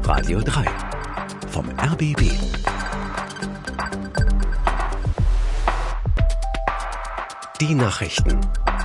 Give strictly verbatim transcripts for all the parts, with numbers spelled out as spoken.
Radio drei vom R B B. Die Nachrichten.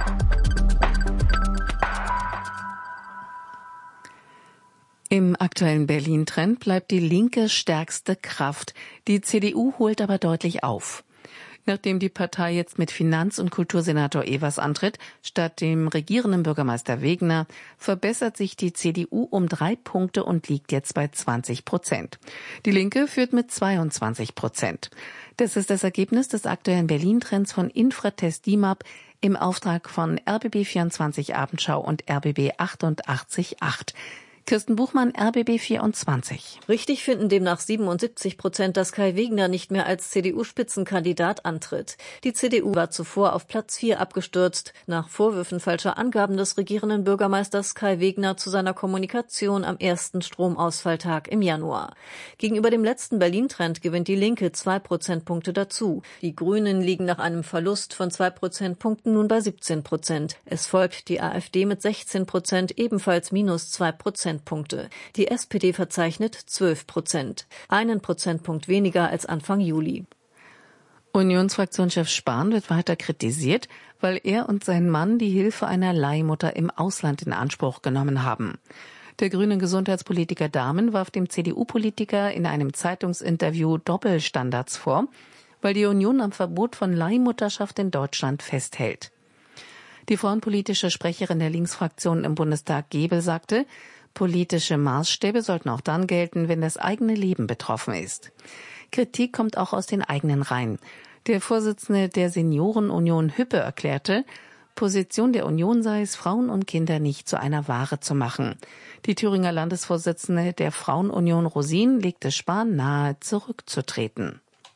Im aktuellen Berlin-Trend bleibt die Linke stärkste Kraft. Die C D U holt aber deutlich auf. Nachdem die Partei jetzt mit Finanz- und Kultursenator Evers antritt, statt dem regierenden Bürgermeister Wegner, verbessert sich die C D U um drei Punkte und liegt jetzt bei zwanzig Prozent. Die Linke führt mit zweiundzwanzig Prozent. Das ist das Ergebnis des aktuellen Berlin-Trends von Infratest D I M A P im Auftrag von R B B vierundzwanzig Abendschau und R B B achtundachtzig Komma acht. Kirsten Buchmann, R B B vierundzwanzig. Richtig finden demnach siebenundsiebzig Prozent, dass Kai Wegner nicht mehr als C D U-Spitzenkandidat antritt. Die C D U war zuvor auf Platz vier abgestürzt, nach Vorwürfen falscher Angaben des regierenden Bürgermeisters Kai Wegner zu seiner Kommunikation am ersten Stromausfalltag im Januar. Gegenüber dem letzten Berlin-Trend gewinnt die Linke zwei Prozentpunkte dazu. Die Grünen liegen nach einem Verlust von zwei Prozentpunkten nun bei siebzehn Prozent. Es folgt die AfD mit sechzehn Prozent, ebenfalls minus zwei Prozent. Punkte. Die S P D verzeichnet zwölf Prozent, einen Prozentpunkt weniger als Anfang Juli. Unionsfraktionschef Spahn wird weiter kritisiert, weil er und sein Mann die Hilfe einer Leihmutter im Ausland in Anspruch genommen haben. Der grüne Gesundheitspolitiker Dahmen warf dem C D U-Politiker in einem Zeitungsinterview Doppelstandards vor, weil die Union am Verbot von Leihmutterschaft in Deutschland festhält. Die frauenpolitische Sprecherin der Linksfraktion im Bundestag Gebel sagte, politische Maßstäbe sollten auch dann gelten, wenn das eigene Leben betroffen ist. Kritik kommt auch aus den eigenen Reihen. Der Vorsitzende der Seniorenunion Hüppe erklärte, Position der Union sei es, Frauen und Kinder nicht zu einer Ware zu machen. Die Thüringer Landesvorsitzende der Frauenunion Rosin legte Spahn nahe, zurückzutreten.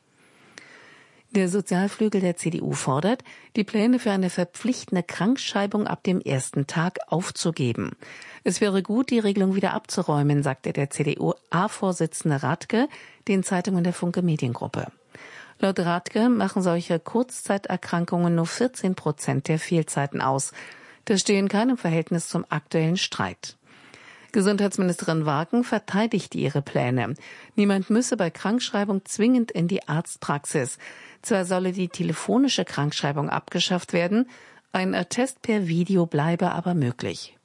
Der Sozialflügel der C D U fordert, die Pläne für eine verpflichtende Krankschreibung ab dem ersten Tag aufzugeben. Es wäre gut, die Regelung wieder abzuräumen, sagte der C D U-A-Vorsitzende Radke den Zeitungen der Funke Mediengruppe. Laut Radke machen solche Kurzzeiterkrankungen nur vierzehn Prozent der Fehlzeiten aus. Das stehe in keinem Verhältnis zum aktuellen Streit. Gesundheitsministerin Wagen verteidigte ihre Pläne. Niemand müsse bei Krankschreibung zwingend in die Arztpraxis. Zwar solle die telefonische Krankschreibung abgeschafft werden, ein Attest per Video bleibe aber möglich.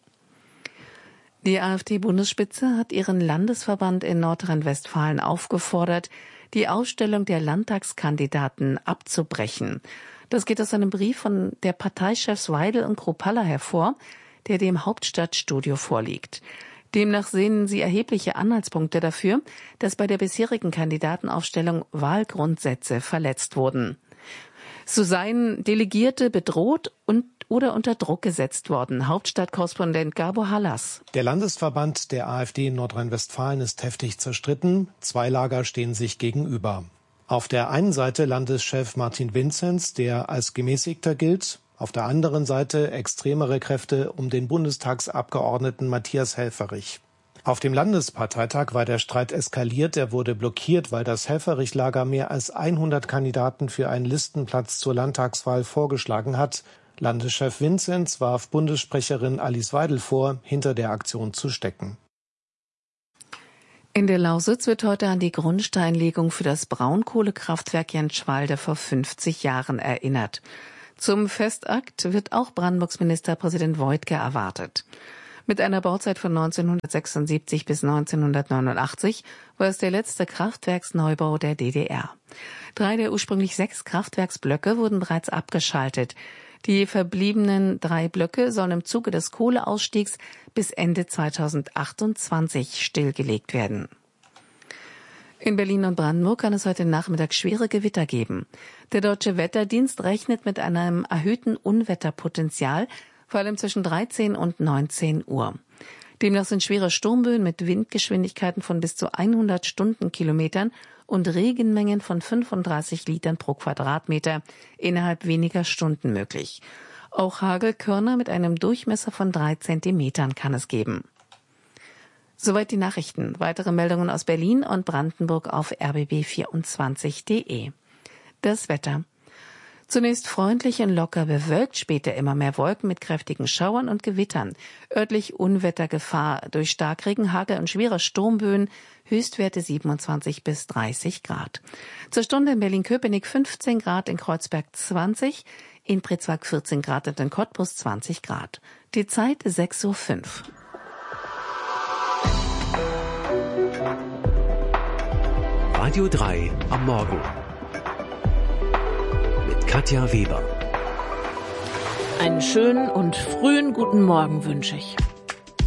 Die AfD-Bundesspitze hat ihren Landesverband in Nordrhein-Westfalen aufgefordert, die Ausstellung der Landtagskandidaten abzubrechen. Das geht aus einem Brief von der Parteichefs Weidel und Kruppalla hervor, der dem Hauptstadtstudio vorliegt. Demnach sehen sie erhebliche Anhaltspunkte dafür, dass bei der bisherigen Kandidatenaufstellung Wahlgrundsätze verletzt wurden. So seien Delegierte bedroht und oder unter Druck gesetzt worden. Hauptstadtkorrespondent Gabo Hallas. Der Landesverband der AfD in Nordrhein-Westfalen ist heftig zerstritten. Zwei Lager stehen sich gegenüber. Auf der einen Seite Landeschef Martin Vinzenz, der als Gemäßigter gilt. Auf der anderen Seite extremere Kräfte um den Bundestagsabgeordneten Matthias Helfferich. Auf dem Landesparteitag war der Streit eskaliert. Er wurde blockiert, weil das Helfferich-Lager mehr als hundert Kandidaten für einen Listenplatz zur Landtagswahl vorgeschlagen hat. Landeschef Vinzenz warf Bundessprecherin Alice Weidel vor, hinter der Aktion zu stecken. In der Lausitz wird heute an die Grundsteinlegung für das Braunkohlekraftwerk Jentschwalde vor fünfzig Jahren erinnert. Zum Festakt wird auch Brandenburgs Ministerpräsident Woidke erwartet. Mit einer Bauzeit von neunzehnhundertsechsundsiebzig bis neunzehnhundertneunundachtzig war es der letzte Kraftwerksneubau der D D R. Drei der ursprünglich sechs Kraftwerksblöcke wurden bereits abgeschaltet. Die verbliebenen drei Blöcke sollen im Zuge des Kohleausstiegs bis Ende zweitausendachtundzwanzig stillgelegt werden. In Berlin und Brandenburg kann es heute Nachmittag schwere Gewitter geben. Der Deutsche Wetterdienst rechnet mit einem erhöhten Unwetterpotenzial, vor allem zwischen dreizehn und neunzehn Uhr. Demnach sind schwere Sturmböen mit Windgeschwindigkeiten von bis zu hundert Stundenkilometern und Regenmengen von fünfunddreißig Litern pro Quadratmeter innerhalb weniger Stunden möglich. Auch Hagelkörner mit einem Durchmesser von drei Zentimetern kann es geben. Soweit die Nachrichten. Weitere Meldungen aus Berlin und Brandenburg auf r b b vierundzwanzig punkt d e. Das Wetter. Zunächst freundlich und locker bewölkt, später immer mehr Wolken mit kräftigen Schauern und Gewittern. Örtlich Unwettergefahr durch Starkregen, Hagel und schwere Sturmböen. Höchstwerte siebenundzwanzig bis dreißig Grad. Zur Stunde in Berlin-Köpenick fünfzehn Grad, in Kreuzberg zwanzig, in Pritzwalk vierzehn Grad und in Cottbus zwanzig Grad. Die Zeit sechs Uhr fünf. Radio drei am Morgen. Mit Katja Weber. Einen schönen und frühen guten Morgen wünsche ich.